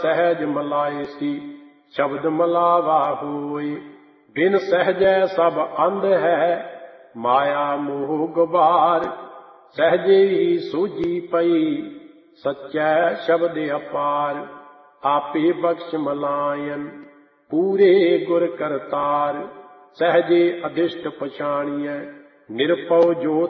सहज मलाए सी शब्द मलावा होए। बिन सहजै सब अंध है माया मोह गुबार। सहजे ही सूझी पई सच्चै शब्द अपार। आपे बख्श मलायन पूरे गुर करतार। सहजे अधिष्ट पछाणियै निरपौ जो